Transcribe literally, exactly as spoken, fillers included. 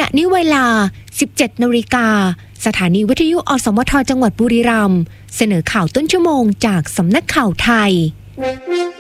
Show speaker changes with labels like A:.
A: ณะนี้เวลา สิบเจ็ดนาฬิกาสถานีวิทยุอสมทจังหวัดบุรีรัมย์เสนอข่าวต้นชั่วโมงจากสำนักข่าวไทย